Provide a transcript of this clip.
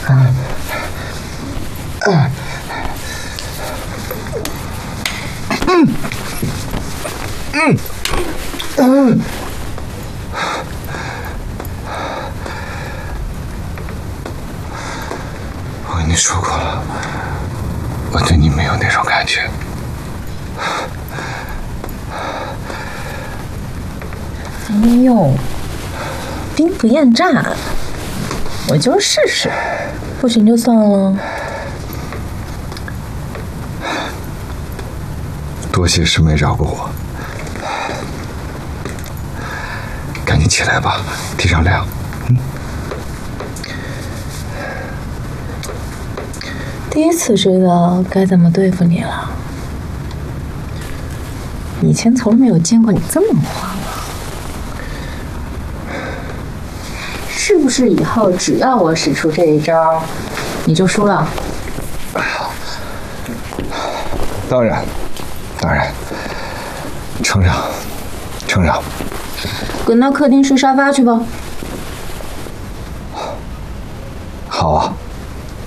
我跟你说过了，我对你没有那种感觉。 哎呦，兵不厌诈，我就试试，不行就算了。 多谢师妹饶过我，赶紧起来吧，天上亮。 第一次知道该怎么对付你了，以前从来没有见过你这么狂。是不是以后只要我使出这一招，你就输了？ 当然，承让。 滚到客厅睡沙发去吧。 好啊。